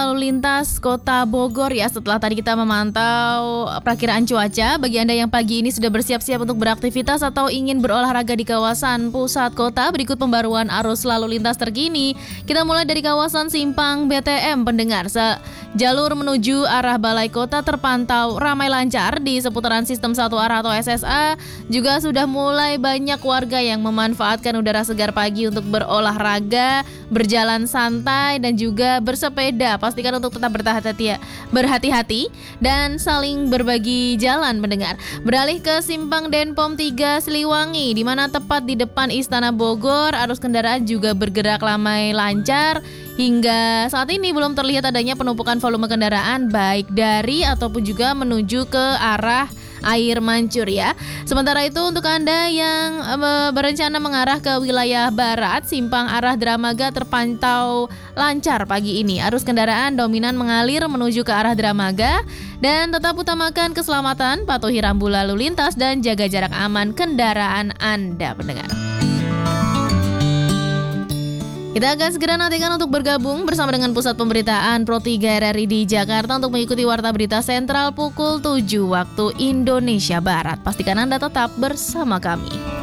Lalu lintas Kota Bogor ya, setelah tadi kita memantau perakiraan cuaca. Bagi Anda yang pagi ini sudah bersiap-siap untuk beraktivitas atau ingin berolahraga di kawasan pusat kota, berikut pembaruan arus lalu lintas terkini. Kita mulai dari kawasan Simpang BTM pendengar. Jalur menuju arah Balai Kota terpantau ramai lancar di seputaran sistem satu arah atau SSA. Juga sudah mulai banyak warga yang memanfaatkan udara segar pagi untuk berolahraga, berjalan santai dan juga bersepeda. Pastikan untuk tetap berhati-hati dan saling berbagi jalan mendengar. Beralih ke Simpang Denpom 3 Siliwangi, di mana tepat di depan Istana Bogor, arus kendaraan juga bergerak ramai lancar. Hingga saat ini belum terlihat adanya penumpukan volume kendaraan baik dari ataupun juga menuju ke arah Air Mancur ya. Sementara itu untuk Anda yang berencana mengarah ke wilayah barat, simpang arah Dramaga terpantau lancar pagi ini. Arus kendaraan dominan mengalir menuju ke arah Dramaga dan tetap utamakan keselamatan, patuhi rambu lalu lintas dan jaga jarak aman kendaraan Anda pendengar. Kita akan segera nantikan untuk bergabung bersama dengan Pusat Pemberitaan Pro 3 RRI di Jakarta untuk mengikuti Warta Berita Sentral pukul 7 waktu Indonesia Barat. Pastikan Anda tetap bersama kami.